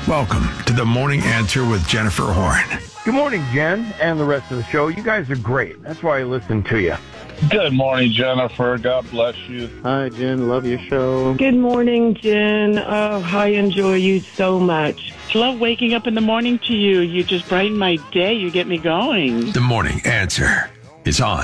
Welcome to the Morning Answer with Jennifer Horn. Good morning, Jen, and the rest of the show. You guys are great. That's why I listen to you. Good morning, Jennifer. God bless you. Hi, Jen. Love your show. Good morning, Jen. Oh, I enjoy you so much. Love waking up in the morning to you. You just brighten my day. You get me going. The Morning Answer is on.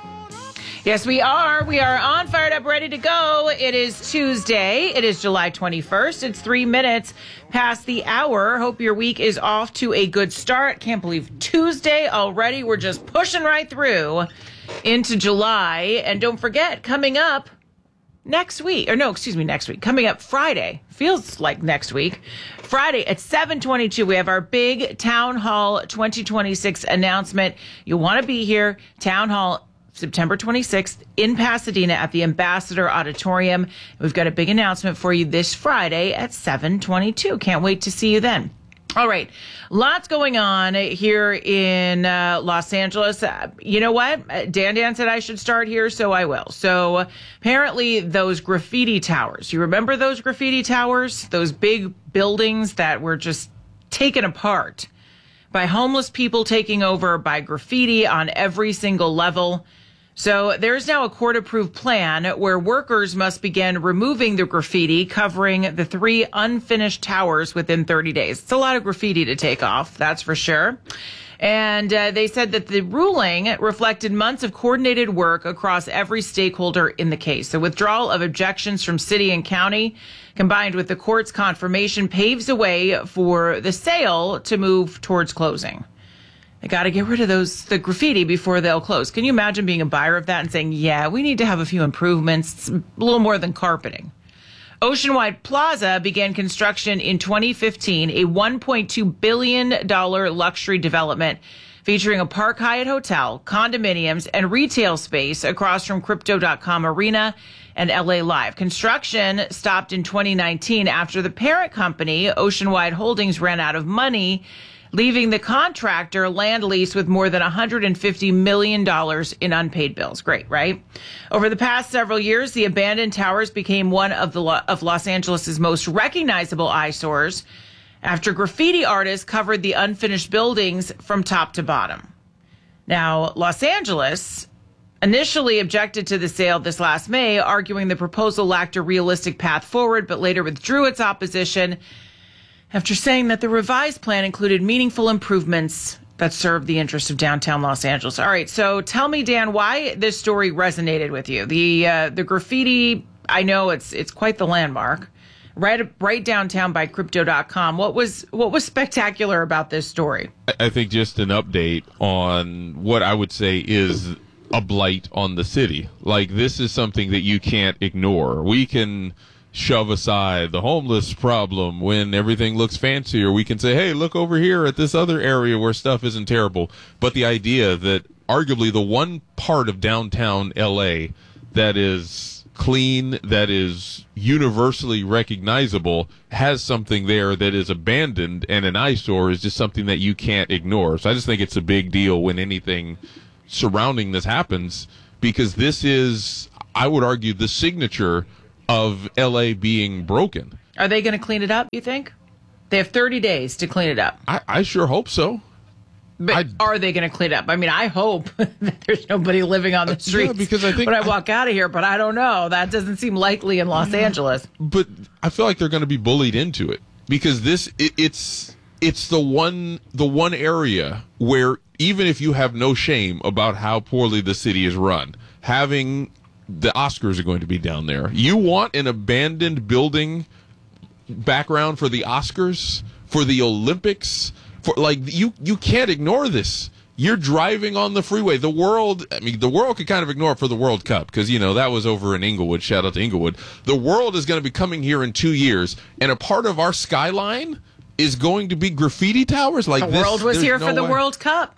Yes, we are. We are on, fired up, ready to go. It is Tuesday. It is July 21st. It's 3 minutes past the hour. Hope your week is off to a good start. Can't believe Tuesday already. We're just pushing right through into July. And don't forget, coming up next week. Coming up Friday. Feels like next week. Friday at 7:22, we have our big Town Hall 2026 announcement. You'll want to be here. Town Hall September 26th in Pasadena at the Ambassador Auditorium. We've got a big announcement for you this Friday at 7:22. Can't wait to see you then. All right. Lots going on here in Los Angeles. You know what? Dan said I should start here, so I will. So apparently those graffiti towers, you remember those graffiti towers? Those big buildings that were just taken apart by homeless people taking over, by graffiti on every single level. So there's now a court-approved plan where workers must begin removing the graffiti covering the 3 unfinished towers within 30 days. It's a lot of graffiti to take off, that's for sure. And they said that the ruling reflected months of coordinated work across every stakeholder in the case. The withdrawal of objections from city and county, combined with the court's confirmation, paves the way for the sale to move towards closing. They got to get rid of the graffiti before they'll close. Can you imagine being a buyer of that and saying, yeah, we need to have a few improvements, it's a little more than carpeting. Oceanwide Plaza began construction in 2015, a $1.2 billion luxury development featuring a Park Hyatt hotel, condominiums, and retail space across from Crypto.com Arena and LA Live. Construction stopped in 2019 after the parent company, Oceanwide Holdings, ran out of money, leaving the contractor land lease with more than $150 million in unpaid bills. Great, right? Over the past several years, the abandoned towers became one of Los Angeles' most recognizable eyesores after graffiti artists covered the unfinished buildings from top to bottom. Now, Los Angeles initially objected to the sale this last May, arguing the proposal lacked a realistic path forward, but later withdrew its opposition after saying that the revised plan included meaningful improvements that serve the interests of downtown Los Angeles. All right, so tell me, Dan, why this story resonated with you. The graffiti, I know it's quite the landmark, right downtown by Crypto.com. What was spectacular about this story? I think just an update on what I would say is a blight on the city. Like, this is something that you can't ignore. We can shove aside the homeless problem when everything looks fancy, or we can say, hey, look over here at this other area where stuff isn't terrible. But the idea that arguably the one part of downtown LA that is clean, that is universally recognizable, has something there that is abandoned and an eyesore is just something that you can't ignore. So I just think it's a big deal when anything surrounding this happens, because this is, I would argue, the signature of LA being broken. Are they going to clean it up, you think? They have 30 days to clean it up. I sure hope so. But are they going to clean it up? I mean, I hope that there's nobody living on the streets because I think when I walk out of here, but I don't know. That doesn't seem likely in Los Angeles. But I feel like they're going to be bullied into it, because it's the one area where even if you have no shame about how poorly the city is run, having the Oscars are going to be down there. You want an abandoned building background for the Oscars, for the Olympics, for you can't ignore this. You're driving on the freeway. The world could kind of ignore it for the World Cup, because, that was over in Inglewood. Shout out to Inglewood. The world is going to be coming here in 2 years, and a part of our skyline is going to be graffiti towers like the this. The world was here no for the way. World Cup.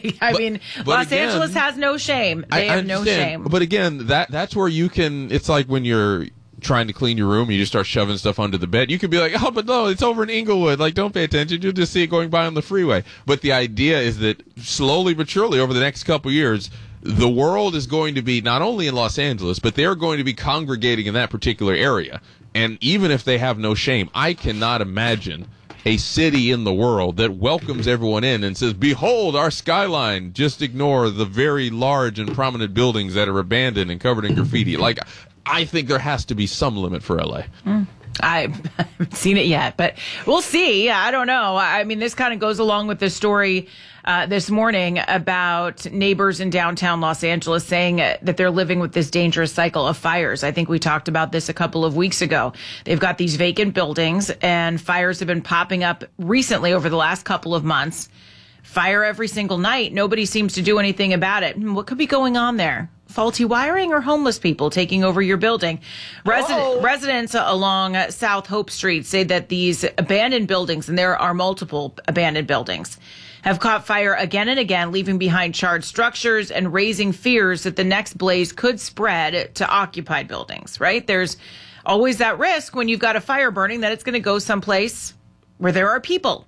Los Angeles has no shame. They have no shame. But again, that's where you can, it's like when you're trying to clean your room, you just start shoving stuff under the bed. You could be like, oh, but no, it's over in Inglewood. Like, don't pay attention. You'll just see it going by on the freeway. But the idea is that slowly but surely over the next couple years, the world is going to be not only in Los Angeles, but they're going to be congregating in that particular area. And even if they have no shame, I cannot imagine a city in the world that welcomes everyone in and says, behold, our skyline. Just ignore the very large and prominent buildings that are abandoned and covered in graffiti. Like, I think there has to be some limit for LA. I haven't seen it yet, but we'll see. I don't know. I mean, this kind of goes along with the story this morning about neighbors in downtown Los Angeles saying that they're living with this dangerous cycle of fires. I think we talked about this a couple of weeks ago. They've got these vacant buildings, and fires have been popping up recently over the last couple of months. Fire every single night. Nobody seems to do anything about it. What could be going on there? Faulty wiring or homeless people taking over your building? Residents along South Hope Street say that these abandoned buildings, and there are multiple abandoned buildings, have caught fire again and again, leaving behind charred structures and raising fears that the next blaze could spread to occupied buildings, right? There's always that risk when you've got a fire burning that it's going to go someplace where there are people.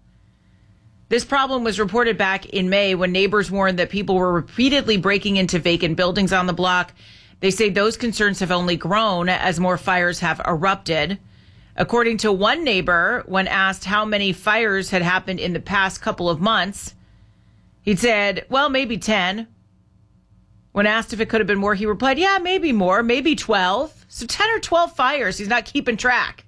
This problem was reported back in May when neighbors warned that people were repeatedly breaking into vacant buildings on the block. They say those concerns have only grown as more fires have erupted. According to one neighbor, when asked how many fires had happened in the past couple of months, he said, well, maybe 10. When asked if it could have been more, he replied, yeah, maybe more, maybe 12. So 10 or 12 fires. He's not keeping track.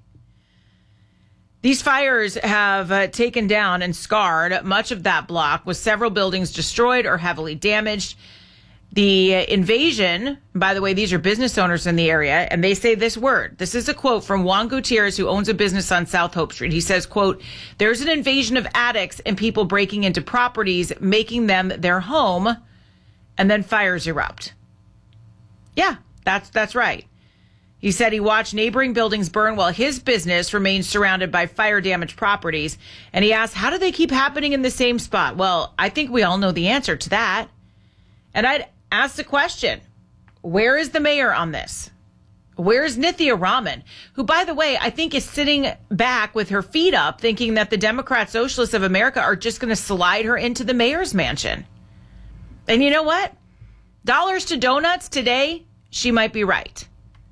These fires have taken down and scarred much of that block, with several buildings destroyed or heavily damaged. The invasion, by the way, these are business owners in the area, and they say this word. This is a quote from Juan Gutierrez, who owns a business on South Hope Street. He says, quote, there's an invasion of addicts and people breaking into properties, making them their home, and then fires erupt. Yeah, that's right. He said he watched neighboring buildings burn while his business remains surrounded by fire-damaged properties. And he asked, how do they keep happening in the same spot? Well, I think we all know the answer to that. And I'd ask the question, where is the mayor on this? Where's Nithya Raman, who, by the way, I think is sitting back with her feet up, thinking that the Democrat Socialists of America are just going to slide her into the mayor's mansion. And you know what? Dollars to donuts today, she might be right.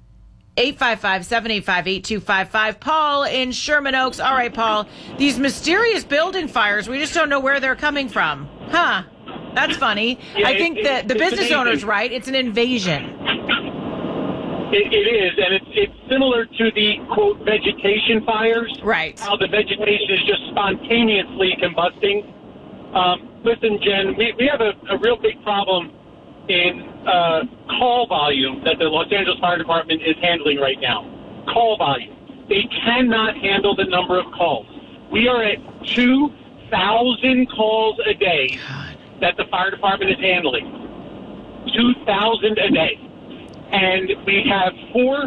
855-785-8255. Paul in Sherman Oaks. All right, Paul, these mysterious building fires, we just don't know where they're coming from. Huh. That's funny. Yeah, I think the business owner's right. It's an invasion. It is, and it's similar to the, quote, vegetation fires. Right. How the vegetation is just spontaneously combusting. Listen, Jen, we have a real big problem in call volume that the Los Angeles Fire Department is handling right now. Call volume. They cannot handle the number of calls. We are at 2,000 calls a day that the fire department is handling. 2,000 a day. And we have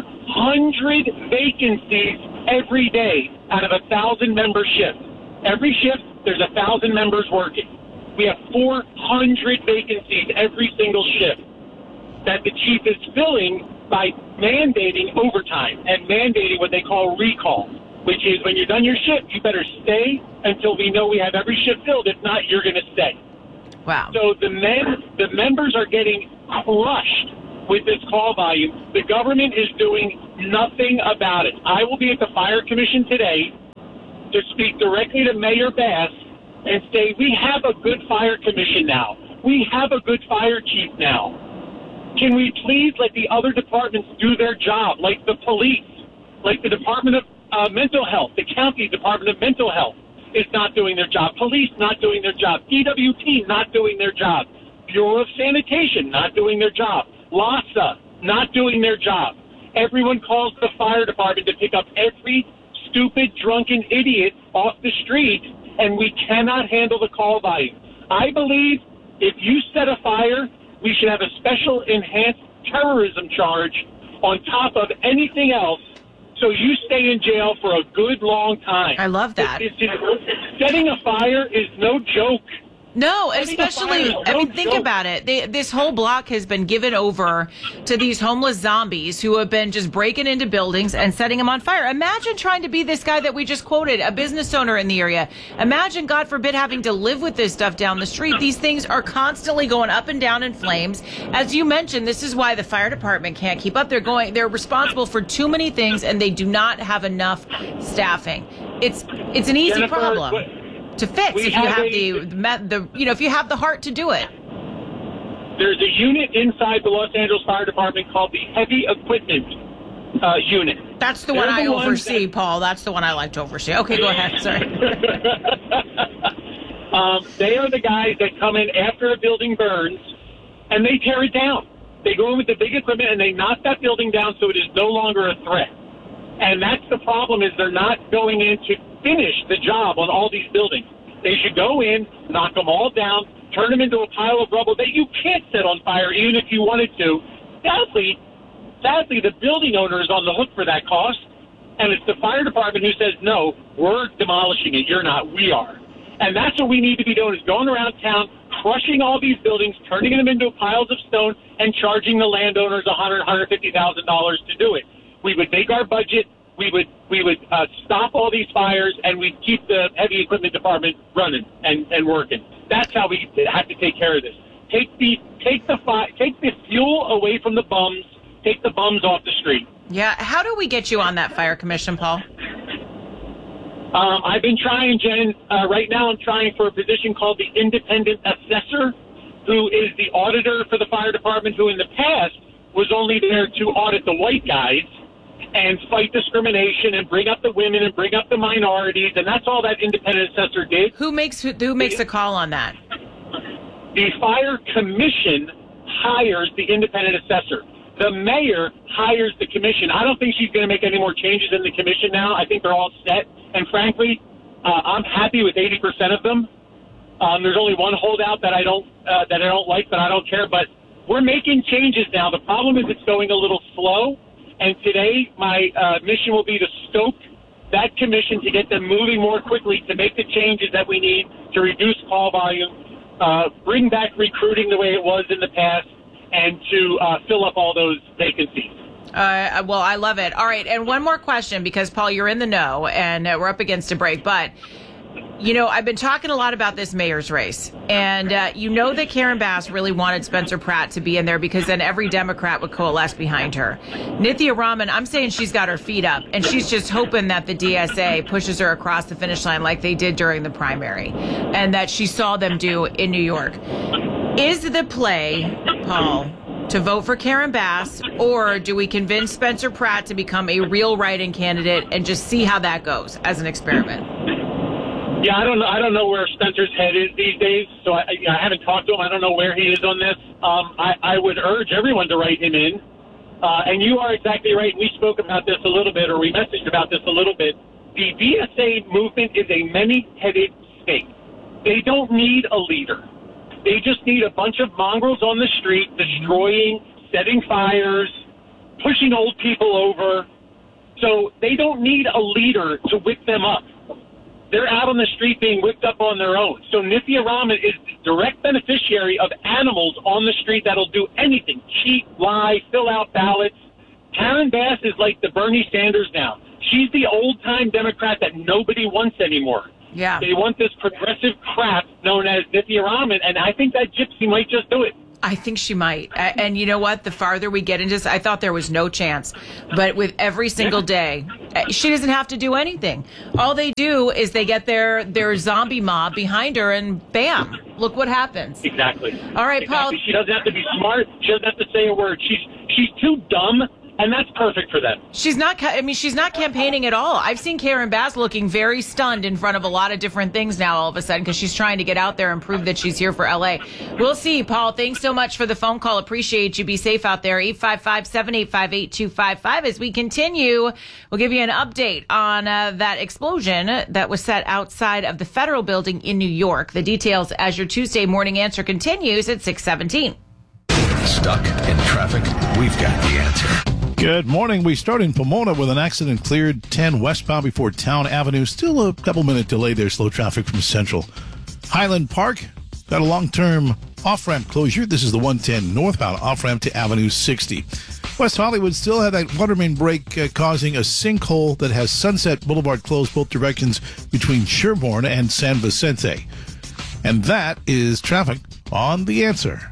400 vacancies every day out of 1,000 member shift. Every shift, there's 1,000 members working. We have 400 vacancies every single shift that the chief is filling by mandating overtime and mandating what they call recall, which is when you're done your shift, you better stay until we know we have every shift filled. If not, you're going to stay. Wow. So the members are getting crushed with this call volume. The government is doing nothing about it. I will be at the Fire Commission today to speak directly to Mayor Bass and say, we have a good fire commission now. We have a good fire chief now. Can we please let the other departments do their job, like the police, like the Department of Mental Health, the county Department of Mental Health is not doing their job, police not doing their job, DWP not doing their job, Bureau of Sanitation not doing their job, LASA not doing their job. Everyone calls the fire department to pick up every stupid, drunken idiot off the street, and we cannot handle the call volume. I believe if you set a fire, we should have a special enhanced terrorism charge on top of anything else, so you stay in jail for a good long time. I love that. Setting a fire is no joke. No, especially, think about it. This whole block has been given over to these homeless zombies who have been just breaking into buildings and setting them on fire. Imagine trying to be this guy that we just quoted, a business owner in the area. Imagine, God forbid, having to live with this stuff down the street. These things are constantly going up and down in flames. As you mentioned, this is why the fire department can't keep up. They're responsible for too many things, and they do not have enough staffing. It's an easy Jennifer, problem to fix if you have if you have the heart to do it. There's a unit inside the Los Angeles Fire Department called the Heavy Equipment Unit. That's the one I oversee, Paul. That's the one I like to oversee. Okay, go ahead. Sorry. They are the guys that come in after a building burns, and they tear it down. They go in with the big equipment, and they knock that building down so it is no longer a threat. And that's the problem, is they're not going in to finish the job on all these buildings. They should go in, knock them all down, turn them into a pile of rubble that you can't set on fire even if you wanted to. Sadly, the building owner is on the hook for that cost, and it's the fire department who says, no, we're demolishing it. You're not. We are. And that's what we need to be doing, is going around town, crushing all these buildings, turning them into piles of stone, and charging the landowners $100,000, $150,000 to do it. We would make our budget. We would stop all these fires, and we'd keep the heavy equipment department running and working. That's how we have to take care of this. Take the fuel away from the bums. Take the bums off the street. Yeah. How do we get you on that fire commission, Paul? I've been trying, Jen. Right now I'm trying for a position called the independent assessor, who is the auditor for the fire department, who in the past was only there to audit the white guys and fight discrimination and bring up the women and bring up the minorities, and that's all that independent assessor did. Who makes the call on that? The fire commission hires the independent assessor. The mayor hires the commission. I don't think she's going to make any more changes in the commission now. I think they're all set. And frankly, I'm happy with 80% of them. There's only one holdout that I don't like, but I don't care. But we're making changes now. The problem is it's going a little slow. And today, my mission will be to stoke that commission to get them moving more quickly to make the changes that we need to reduce call volume, bring back recruiting the way it was in the past, and to fill up all those vacancies. Well, I love it. All right, and one more question, because, Paul, you're in the know, and we're up against a break. But, I've been talking a lot about this mayor's race. And that Karen Bass really wanted Spencer Pratt to be in there, because then every Democrat would coalesce behind her. Nithya Raman, I'm saying she's got her feet up, and she's just hoping that the DSA pushes her across the finish line like they did during the primary, and that she saw them do in New York. Is the play, Paul, to vote for Karen Bass, or do we convince Spencer Pratt to become a real write-in candidate and just see how that goes as an experiment? Yeah, I don't know where Spencer's head is these days, so I haven't talked to him. I don't know where he is on this. I would urge everyone to write him in. And you are exactly right. We spoke about this a little bit, or we messaged about this a little bit. The DSA movement is a many-headed snake. They don't need a leader. They just need a bunch of mongrels on the street destroying, setting fires, pushing old people over. So they don't need a leader to whip them up. They're out on the street being whipped up on their own. So Nithya Raman is the direct beneficiary of animals on the street that'll do anything. Cheat, lie, fill out ballots. Karen Bass is like the Bernie Sanders now. She's the old-time Democrat that nobody wants anymore. Yeah. They want this progressive crap known as Nithya Raman, and I think that gypsy might just do it. I think she might. And you know what? The farther we get into this, I thought there was no chance. But with every single day, she doesn't have to do anything. All they do is they get their zombie mob behind her, and bam, look what happens. Exactly. All right, Paul. She doesn't have to be smart. She doesn't have to say a word. She's too dumb. And that's perfect for them. She's not campaigning at all. I've seen Karen Bass looking very stunned in front of a lot of different things now all of a sudden, because she's trying to get out there and prove that she's here for L.A. We'll see. Paul, thanks so much for the phone call. Appreciate you. Be safe out there. 855-785-8255. As we continue, we'll give you an update on that explosion that was set outside of the federal building in New York. The details as your Tuesday morning answer continues at 6:17. Stuck in traffic? We've got the answer. Good morning. We start in Pomona with an accident cleared 10 westbound before Town Avenue. Still a couple-minute delay there. Slow traffic from Central. Highland Park got a long-term off-ramp closure. This is the 110 northbound off-ramp to Avenue 60. West Hollywood still had that water main break causing a sinkhole that has Sunset Boulevard closed both directions between Sherbourne and San Vicente. And that is traffic on The Answer.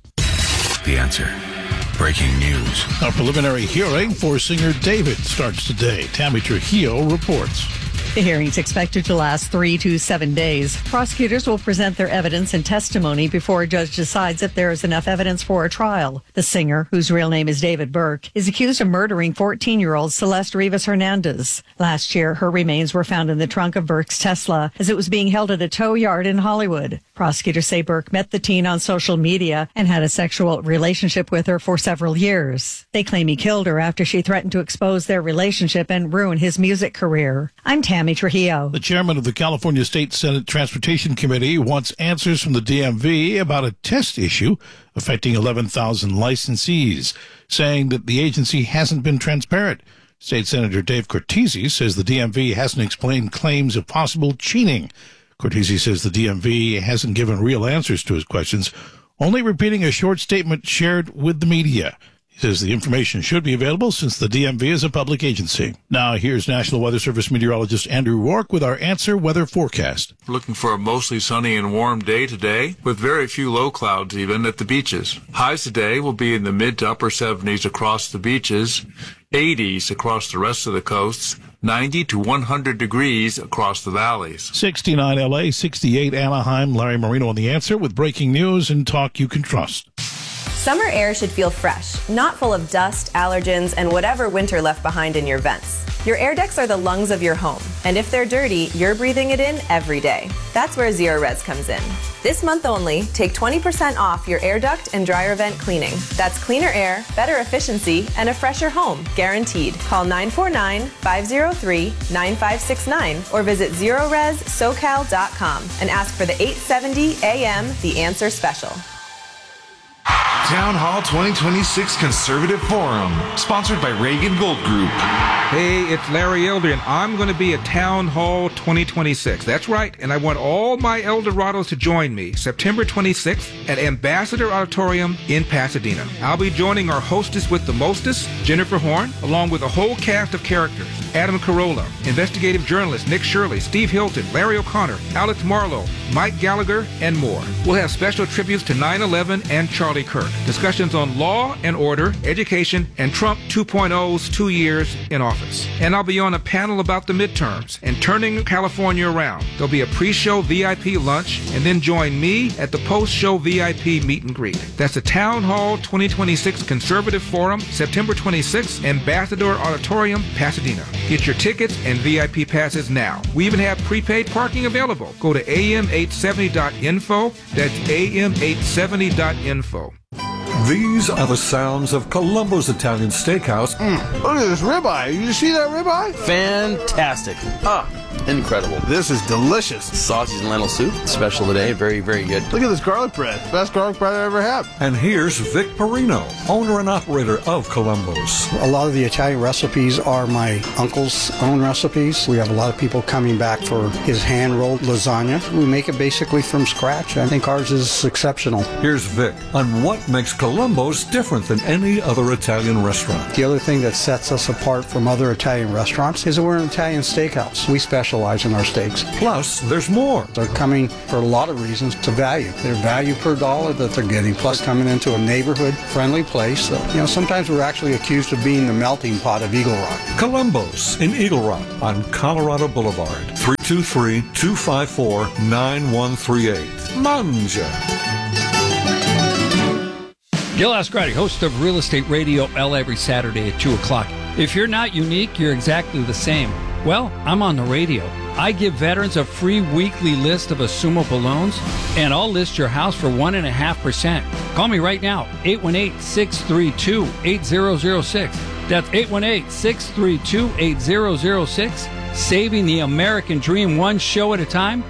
The Answer. Breaking news. A preliminary hearing for singer David starts today. Tammy Trujillo reports. The hearing's expected to last 3 to 7 days. Prosecutors will present their evidence and testimony before a judge decides if there is enough evidence for a trial. The singer, whose real name is David Burke, is accused of murdering 14-year-old Celeste Rivas Hernandez. Last year, her remains were found in the trunk of Burke's Tesla as it was being held at a tow yard in Hollywood. Prosecutors say Burke met the teen on social media and had a sexual relationship with her for several years. They claim he killed her after she threatened to expose their relationship and ruin his music career. I'm Tammy Trujillo. The chairman of the California State Senate Transportation Committee wants answers from the DMV about a test issue affecting 11,000 licensees, saying that the agency hasn't been transparent. State Senator Dave Cortese says the DMV hasn't explained claims of possible cheating. Cortese says the DMV hasn't given real answers to his questions, only repeating a short statement shared with the media. He says the information should be available since the DMV is a public agency. Now here's National Weather Service meteorologist Andrew Rourke with our Answer Weather Forecast. Looking for a mostly sunny and warm day today, with very few low clouds even at the beaches. Highs today will be in the mid to upper 70s across the beaches, 80s across the rest of the coasts, 90 to 100 degrees across the valleys. 69 LA, 68 Anaheim. Larry Marino on The Answer with breaking news and talk you can trust. Summer air should feel fresh, not full of dust, allergens, and whatever winter left behind in your vents. Your air decks are the lungs of your home, and if they're dirty, you're breathing it in every day. That's where Zero Res comes in. This month only, take 20% off your air duct and dryer vent cleaning. That's cleaner air, better efficiency, and a fresher home, guaranteed. Call 949-503-9569 or visit ZeroResSocal.com and ask for the 870 AM The Answer Special. Town Hall 2026 Conservative Forum, sponsored by Reagan Gold Group. Hey, it's Larry Elder, and I'm going to be at Town Hall 2026. That's right, and I want all my Eldorados to join me September 26th at Ambassador Auditorium in Pasadena. I'll be joining our hostess with the mostest, Jennifer Horn, along with a whole cast of characters. Adam Carolla, investigative journalist Nick Shirley, Steve Hilton, Larry O'Connor, Alex Marlowe, Mike Gallagher, and more. We'll have special tributes to 9/11 and Charlie Kirk, discussions on law and order, education, and Trump 2.0's 2 years in office. And I'll be on a panel about the midterms and turning California around. There'll be a pre-show VIP lunch, and then join me at the post-show VIP meet and greet. That's the Town Hall 2026 Conservative Forum, September 26th, Ambassador Auditorium, Pasadena. Get your tickets and VIP passes now. We even have prepaid parking available. Go to am870.info. That's am870.info. These are the sounds of Columbo's Italian Steakhouse. Look at this ribeye. You see that ribeye? Fantastic. Incredible. This is delicious. Sausage and lentil soup, special today. Very, very good. Look at this garlic bread. Best garlic bread I ever had. And here's Vic Perino, owner and operator of Columbo's. A lot of the Italian recipes are my uncle's own recipes. We have a lot of people coming back for his hand-rolled lasagna. We make it basically from scratch. I think ours is exceptional. Here's Vic on what makes Columbo's different than any other Italian restaurant. The other thing that sets us apart from other Italian restaurants is that we're an Italian steakhouse. We specialize in our steaks. Plus, there's more. They're coming for a lot of reasons to value. Their value per dollar that they're getting, plus coming into a neighborhood-friendly place. So, sometimes we're actually accused of being the melting pot of Eagle Rock. Columbo's in Eagle Rock on Colorado Boulevard. 323-254-9138. Manja. Gil Ascardi, host of Real Estate Radio L every Saturday at 2 o'clock. If you're not unique, you're exactly the same. Well, I'm on the radio. I give veterans a free weekly list of assumable loans, and I'll list your house for 1.5%. Call me right now, 818-632-8006. That's 818-632-8006. Saving the American dream one show at a time,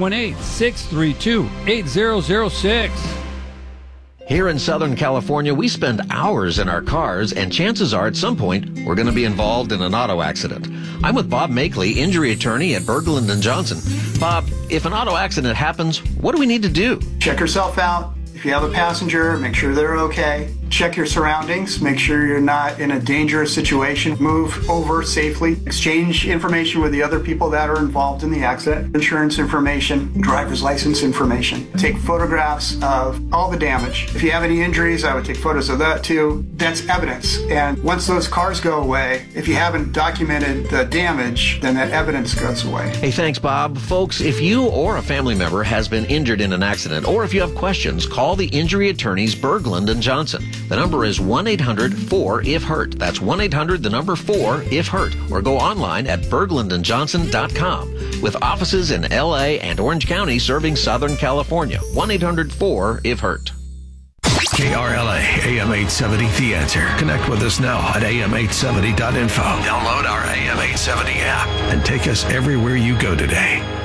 818-632-8006. Here in Southern California, we spend hours in our cars, and chances are at some point we're going to be involved in an auto accident. I'm with Bob Makeley, injury attorney at Berglund & Johnson. Bob, if an auto accident happens, what do we need to do? Check yourself out. If you have a passenger, make sure they're okay. Check your surroundings. Make sure you're not in a dangerous situation. Move over safely. Exchange information with the other people that are involved in the accident. Insurance information, driver's license information. Take photographs of all the damage. If you have any injuries, I would take photos of that too. That's evidence. And once those cars go away, if you haven't documented the damage, then that evidence goes away. Hey, thanks, Bob. Folks, if you or a family member has been injured in an accident, or if you have questions, call the injury attorneys Berglund and Johnson. The number is 1-800-4-IF-HURT. That's 1-800-4-IF-HURT. Or go online at berglundandjohnson.com. With offices in L.A. and Orange County serving Southern California. 1-800-4-IF-HURT. KRLA AM 870 The Answer. Connect with us now at am870.info. Download our AM 870 app and take us everywhere you go today.